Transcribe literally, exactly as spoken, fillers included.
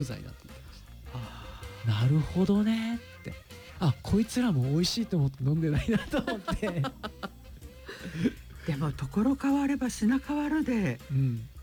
材だって言ってました。 あなるほどねって、あ、こいつらも美味しいと思って飲んでないなと思ってでもところ変われば品変わるで、 うん、